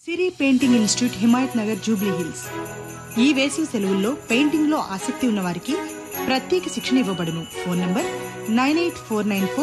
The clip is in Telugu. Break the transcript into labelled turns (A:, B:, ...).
A: సిరి painting institute, Himayat Nagar, Jubilee hills. ఈ వేసవి సెలవుల్లో పెయింటింగ్ లో ఆసక్తి ఉన్న వారికి ప్రత్యేక శిక్షణ ఇవ్వబడును. Phone number 9849